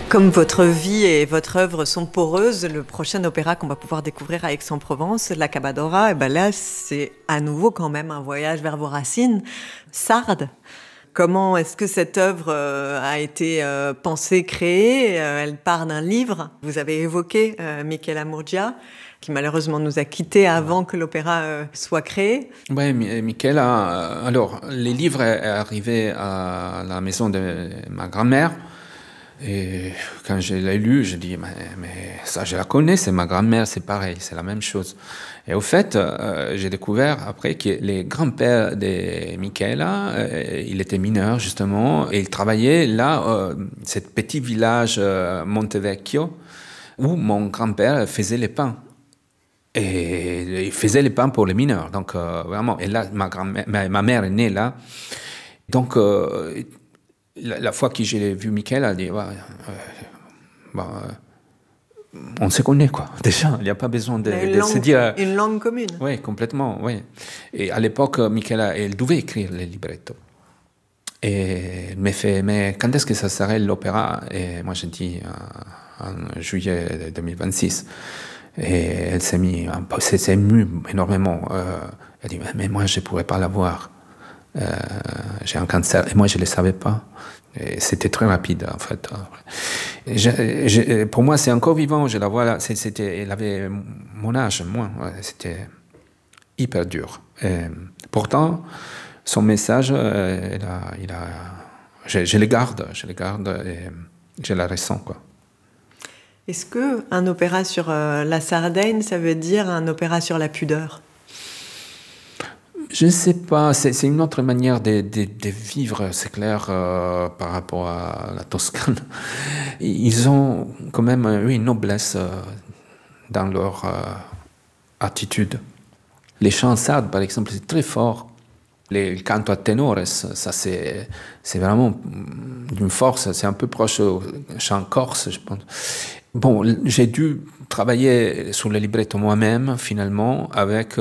Comme votre vie et votre œuvre sont poreuses, le prochain opéra qu'on va pouvoir découvrir à Aix-en-Provence, l'Accabadora, et ben là, c'est à nouveau quand même un voyage vers vos racines. Sardes, comment est-ce que cette œuvre a été pensée, créée? Elle part d'un livre. Vous avez évoqué Michela Murgia, qui malheureusement nous a quittés avant que l'opéra soit créé. Oui, Michela, alors, les livres est arrivé à la maison de ma grand-mère. Et quand je l'ai lu, je dis, mais ça, je la connais, c'est ma grand-mère, c'est pareil, c'est la même chose. Et au fait, j'ai découvert après que les grands-pères de Michela, il était mineur justement, et il travaillait là, ce petit village Montevecchio, où mon grand-père faisait les pains. Et il faisait les pains pour les mineurs, donc vraiment. Et là, ma mère est née là, donc la fois que j'ai vu Michel, elle a dit on se connaît, quoi. Déjà, il n'y a pas besoin de se dire. Une langue commune. Oui, complètement, oui. Et à l'époque, Michela, elle devait écrire les librettos. Et elle m'a fait, mais quand est-ce que ça serait l'opéra? Et moi, j'ai dit en juillet 2026. Et elle s'est émue énormément. Elle dit, mais moi, je ne pourrais pas la voir. J'ai un cancer, et moi, je ne le savais pas. Et c'était très rapide, en fait. Pour moi, c'est encore vivant, je la vois là. Elle avait mon âge, moi. C'était hyper dur. Et pourtant, son message, je le garde et je la ressens, quoi. Est-ce qu'un opéra sur la Sardaigne, ça veut dire un opéra sur la pudeur? Je ne sais pas, c'est une autre manière de vivre, c'est clair, par rapport à la Toscane. Ils ont quand même une noblesse dans leur attitude. Les chants sardes, par exemple, c'est très fort. Le canto a tenores, ça c'est vraiment d'une force, c'est un peu proche au chant corse, je pense. Bon, j'ai dû travailler sur le libretto moi-même, finalement, avec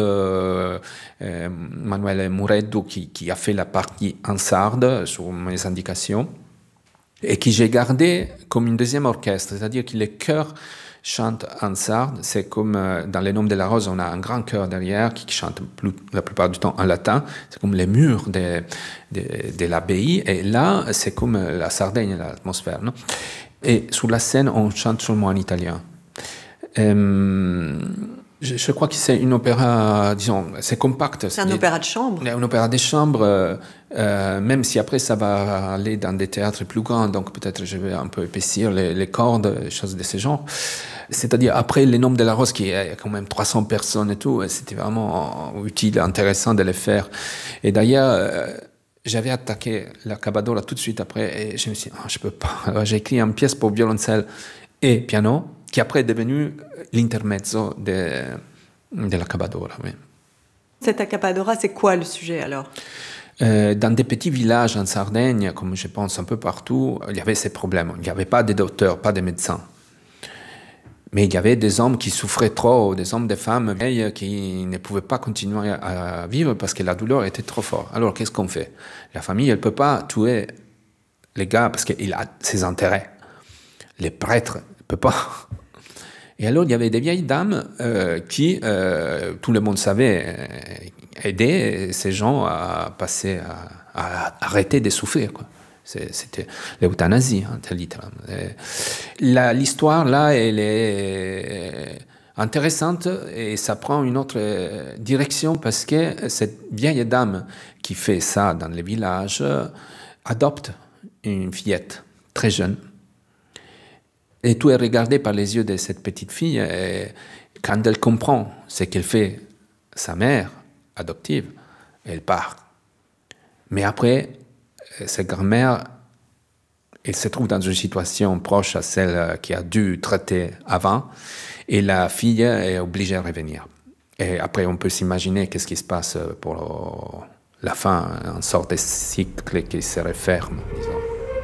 Manuel Mureddu, qui a fait la partie en sarde, sur mes indications, et qui j'ai gardé comme une deuxième orchestre, c'est-à-dire que les chœurs chantent en sarde. C'est comme dans Les Noms de la Rose, on a un grand chœur derrière qui chante la plupart du temps en latin. C'est comme les murs de l'abbaye. Et là, c'est comme la Sardaigne, l'atmosphère, non? Et sur la scène, on chante seulement en italien. Je crois que c'est une opéra, disons, c'est compact. C'est un opéra de chambre. Un opéra de chambre, même si après ça va aller dans des théâtres plus grands, donc peut-être je vais un peu épaissir les cordes, choses de ce genre. C'est-à-dire après Les Noms de la Rose, qui est quand même 300 personnes et tout, c'était vraiment utile, intéressant de le faire. Et d'ailleurs, j'avais attaqué l'Accabadora tout de suite après, et je me suis dit, je peux pas. Alors, j'ai écrit une pièce pour violoncelle et piano, qui après est devenu l'intermezzo de l'Accabadora. Oui. Cette Accabadora, c'est quoi le sujet alors? Dans des petits villages en Sardaigne, comme je pense un peu partout, il y avait ces problèmes. Il n'y avait pas de docteurs, pas de médecins. Mais il y avait des hommes qui souffraient trop, des hommes, des femmes vieilles qui ne pouvaient pas continuer à vivre parce que la douleur était trop forte. Alors qu'est-ce qu'on fait? La famille, elle ne peut pas tuer les gars parce qu'il a ses intérêts. Les prêtres ne peuvent pas. Et alors, il y avait des vieilles dames qui, tout le monde savait, aidaient ces gens à passer, à arrêter de souffrir, quoi. C'était l'euthanasie, littéralement. L'histoire, là, elle est intéressante et ça prend une autre direction parce que cette vieille dame qui fait ça dans les villages adopte une fillette très jeune. Et tout est regardé par les yeux de cette petite fille. Et quand elle comprend ce qu'elle fait sa mère adoptive, elle part. Mais après, cette grand-mère, elle se trouve dans une situation proche à celle qui a dû traiter avant, et la fille est obligée à revenir. Et après, on peut s'imaginer qu'est-ce qui se passe pour la fin, une sorte de cycle qui se referme, disons.